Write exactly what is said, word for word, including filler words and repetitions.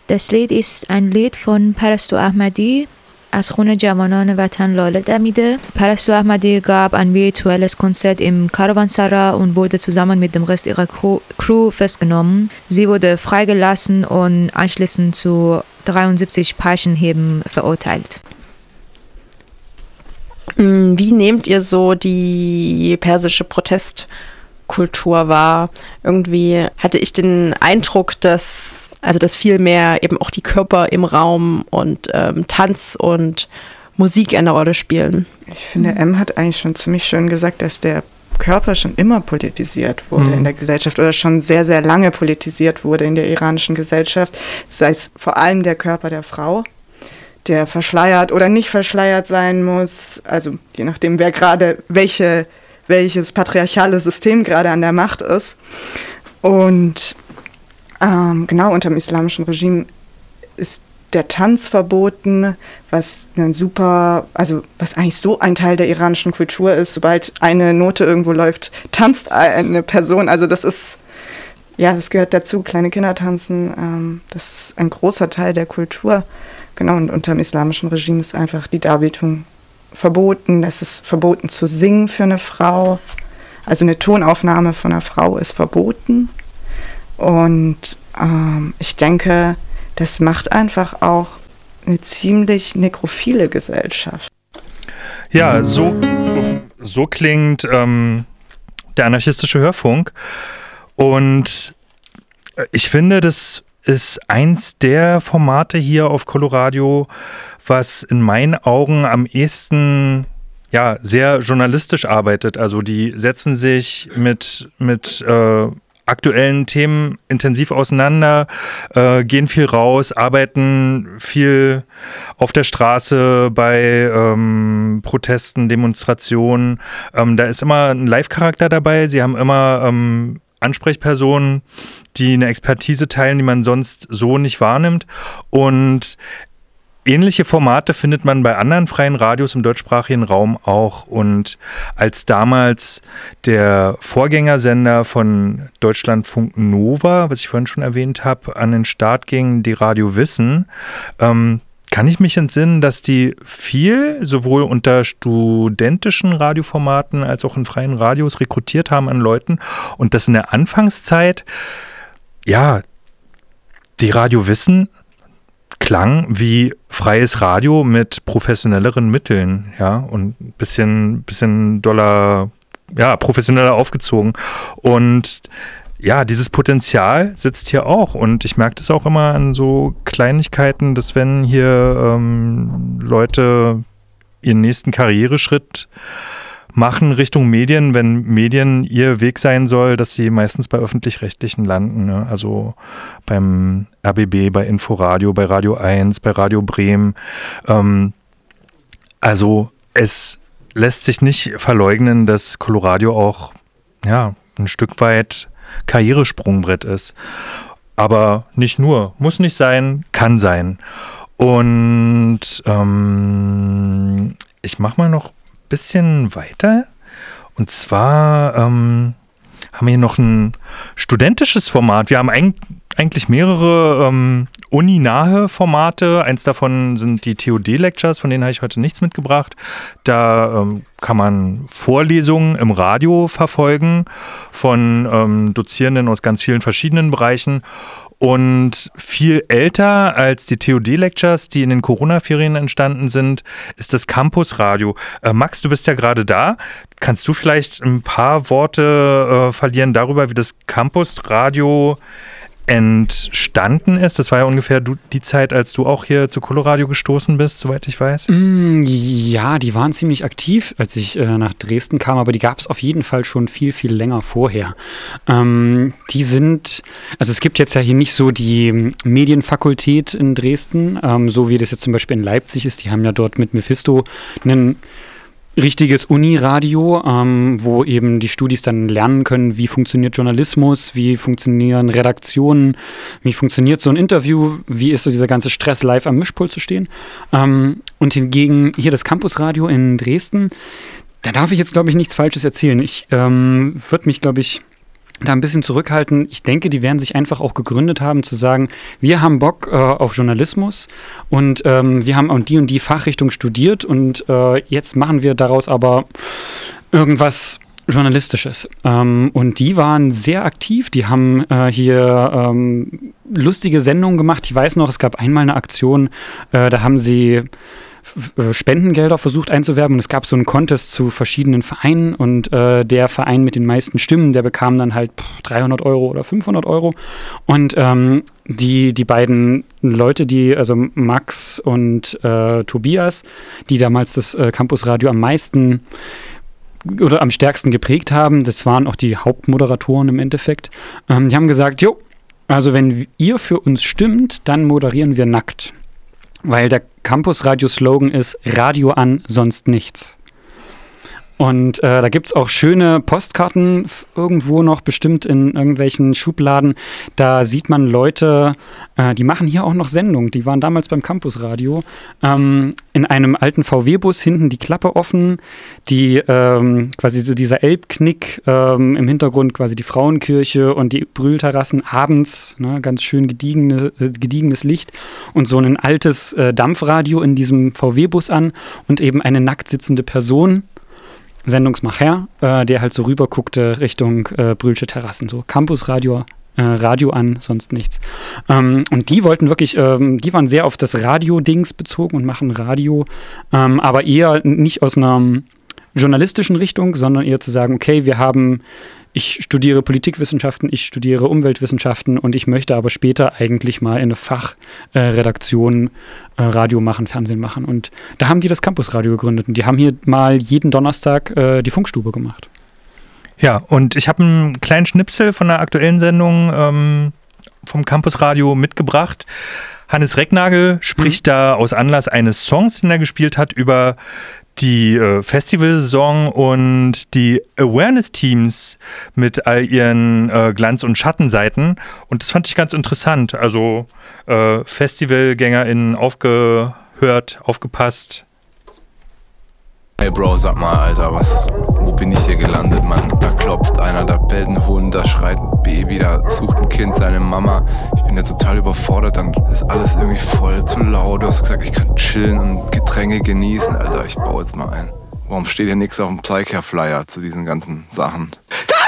Das Lied ist ein Lied von Parastu Ahmadi از خون جوانان وطن لاله دمیده. Parastu Ahmadi gab ein virtuelles Konzert im Karawanserra und wurde zusammen mit dem Rest ihrer Crew festgenommen. Sie wurde freigelassen und anschließend zu dreiundsiebzig Peitschenhieben verurteilt. Wie nehmt ihr so die persische Protestkultur wahr? Irgendwie hatte ich den Eindruck, dass Also dass viel mehr eben auch die Körper im Raum und ähm, Tanz und Musik eine Rolle spielen. Ich finde, M hat eigentlich schon ziemlich schön gesagt, dass der Körper schon immer politisiert wurde mhm. in der Gesellschaft oder schon sehr, sehr lange politisiert wurde in der iranischen Gesellschaft. Sei es vor allem der Körper der Frau, der verschleiert oder nicht verschleiert sein muss. Also je nachdem, wer gerade, welche, welches patriarchale System gerade an der Macht ist. Und Ähm, genau, unter dem islamischen Regime ist der Tanz verboten, was ein super, also was eigentlich so ein Teil der iranischen Kultur ist. Sobald eine Note irgendwo läuft, tanzt eine Person. Also das ist, ja, das gehört dazu, kleine Kinder tanzen. Ähm, das ist ein großer Teil der Kultur. Genau, und unter dem islamischen Regime ist einfach die Darbietung verboten. Es ist verboten zu singen für eine Frau. Also eine Tonaufnahme von einer Frau ist verboten. Und ähm, ich denke, das macht einfach auch eine ziemlich nekrophile Gesellschaft. Ja, so, so klingt ähm, der anarchistische Hörfunk. Und ich finde, das ist eins der Formate hier auf Coloradio, was in meinen Augen am ehesten ja, sehr journalistisch arbeitet. Also die setzen sich mit, mit äh, aktuellen Themen intensiv auseinander, äh, gehen viel raus, arbeiten viel auf der Straße bei ähm, Protesten, Demonstrationen. Ähm, da ist immer ein Live-Charakter dabei. Sie haben immer ähm, Ansprechpersonen, die eine Expertise teilen, die man sonst so nicht wahrnimmt. Und ähnliche Formate findet man bei anderen freien Radios im deutschsprachigen Raum auch. Und als damals der Vorgängersender von Deutschlandfunk Nova, was ich vorhin schon erwähnt habe, an den Start ging, die Radio Wissen, ähm, kann ich mich entsinnen, dass die viel sowohl unter studentischen Radioformaten als auch in freien Radios rekrutiert haben an Leuten. Und dass in der Anfangszeit, ja, die Radio Wissen klang wie freies Radio mit professionelleren Mitteln, ja, und ein bisschen, bisschen doller, ja, professioneller aufgezogen. Und ja, dieses Potenzial sitzt hier auch. Und ich merke das auch immer an so Kleinigkeiten, dass wenn hier ähm, Leute ihren nächsten Karriereschritt machen Richtung Medien, wenn Medien ihr Weg sein soll, dass sie meistens bei Öffentlich-Rechtlichen landen. Ne? Also beim R B B, bei Inforadio, bei Radio eins, bei Radio Bremen. Ähm, also es lässt sich nicht verleugnen, dass Coloradio auch ja, ein Stück weit Karrieresprungbrett ist. Aber nicht nur, muss nicht sein, kann sein. Und ähm, ich mache mal noch bisschen weiter. Und zwar ähm, haben wir hier noch ein studentisches Format. Wir haben ein, eigentlich mehrere ähm, uninahe Formate. Eins davon sind die T O D-Lectures, von denen habe ich heute nichts mitgebracht. Da ähm, kann man Vorlesungen im Radio verfolgen von ähm, Dozierenden aus ganz vielen verschiedenen Bereichen. Und viel älter als die T O D-Lectures, die in den Corona-Ferien entstanden sind, ist das Campusradio. Äh, Max, du bist ja gerade da. Kannst du vielleicht ein paar Worte äh, verlieren darüber, wie das Campusradio entstanden ist? Das war ja ungefähr du, die Zeit, als du auch hier zu Coloradio gestoßen bist, soweit ich weiß. Mm, ja, die waren ziemlich aktiv, als ich äh, nach Dresden kam, aber die gab es auf jeden Fall schon viel, viel länger vorher. Ähm, die sind, also es gibt jetzt ja hier nicht so die Medienfakultät in Dresden, ähm, so wie das jetzt zum Beispiel in Leipzig ist. Die haben ja dort mit Mephisto einen richtiges Uniradio, ähm, wo eben die Studis dann lernen können, wie funktioniert Journalismus, wie funktionieren Redaktionen, wie funktioniert so ein Interview, wie ist so dieser ganze Stress, live am Mischpult zu stehen. Ähm, und hingegen hier das Campusradio in Dresden, da darf ich jetzt, glaube ich, nichts Falsches erzählen. Ich ähm, würde mich, glaube ich, da ein bisschen zurückhalten. Ich denke, die werden sich einfach auch gegründet haben, zu sagen, wir haben Bock äh, auf Journalismus und ähm, wir haben auch die und die Fachrichtung studiert und äh, jetzt machen wir daraus aber irgendwas Journalistisches. Ähm, und die waren sehr aktiv. Die haben äh, hier ähm, lustige Sendungen gemacht. Ich weiß noch, es gab einmal eine Aktion, äh, da haben sie Spendengelder versucht einzuwerben und es gab so einen Contest zu verschiedenen Vereinen und äh, der Verein mit den meisten Stimmen, der bekam dann halt pff, dreihundert Euro oder fünfhundert Euro und ähm, die, die beiden Leute, die, also Max und äh, Tobias, die damals das äh, Campusradio am meisten oder am stärksten geprägt haben, das waren auch die Hauptmoderatoren im Endeffekt, ähm, die haben gesagt, jo, also wenn ihr für uns stimmt, dann moderieren wir nackt. Weil der Campus-Radio-Slogan ist Radio an, sonst nichts. Und äh, da gibt es auch schöne Postkarten irgendwo noch, bestimmt in irgendwelchen Schubladen. Da sieht man Leute, äh, die machen hier auch noch Sendungen. Die waren damals beim Campusradio. Ähm, in einem alten V W-Bus, hinten die Klappe offen, die ähm, quasi so dieser Elbknick, ähm, im Hintergrund quasi die Frauenkirche und die Brühlterrassen abends, ne, ganz schön gediegene, äh, gediegenes Licht und so ein altes äh, Dampfradio in diesem V W-Bus an und eben eine nackt sitzende Person, Sendungsmacher, äh, der halt so rüber guckte Richtung äh, Brühlsche Terrassen, so Campusradio, äh, Radio an, sonst nichts. Ähm, und die wollten wirklich, ähm, die waren sehr auf das Radio-Dings bezogen und machen Radio, ähm, aber eher nicht aus einer journalistischen Richtung, sondern eher zu sagen, okay, wir haben, ich studiere Politikwissenschaften, ich studiere Umweltwissenschaften und ich möchte aber später eigentlich mal in eine Fachredaktion äh, Radio machen, Fernsehen machen. Und da haben die das Campusradio gegründet und die haben hier mal jeden Donnerstag äh, die Funkstube gemacht. Ja, und ich habe einen kleinen Schnipsel von der aktuellen Sendung ähm, vom Campusradio mitgebracht. Hannes Recknagel spricht mhm. da aus Anlass eines Songs, den er gespielt hat, über die äh, Festivalsaison und die Awareness-Teams mit all ihren äh, Glanz- und Schattenseiten. Und das fand ich ganz interessant. Also äh, FestivalgängerInnen aufgehört, aufgepasst. Hey Bro, sag mal, Alter, was, wo bin ich hier gelandet, Mann? Da klopft einer, da bellt ein Hund, da schreit ein Baby, da sucht ein Kind seine Mama. Ich bin ja total überfordert, dann ist alles irgendwie voll zu laut. Du hast gesagt, ich kann chillen und Getränke genießen. Alter, ich baue jetzt mal ein. Warum steht hier nichts auf dem Psycher-Flyer zu diesen ganzen Sachen? Da